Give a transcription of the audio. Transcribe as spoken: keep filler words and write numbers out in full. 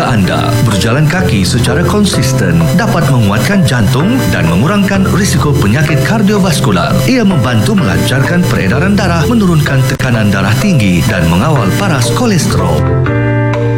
Jika anda berjalan kaki secara konsisten, dapat menguatkan jantung dan mengurangkan risiko penyakit kardiovaskular. Ia membantu melancarkan peredaran darah, menurunkan tekanan darah tinggi dan mengawal paras kolesterol.